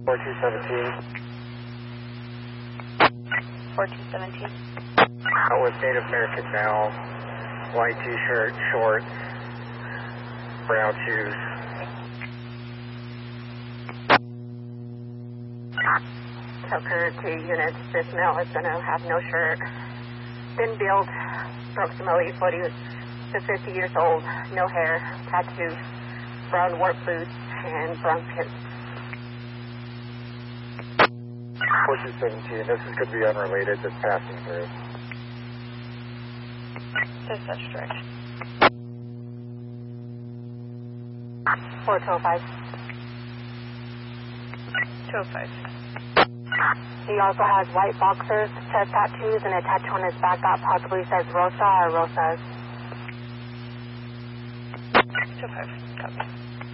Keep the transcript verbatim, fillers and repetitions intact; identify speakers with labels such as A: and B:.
A: four two seventeen.
B: four two seventeen.
A: Out with Native American male, white t-shirt, shorts, brown shoes.
B: Tucker, two units. This male is going to have no shirt. Thin build, approximately forty to fifty years old, no hair, tattoos, brown work boots, and brown pants.
A: four two seventeen, this is going to be unrelated, just passing through.
B: This is stretch. four two oh five. two oh five. He also has white boxers, chest tattoos, and a tattoo on his back that possibly says Rosa or Rosas. two oh five, copy.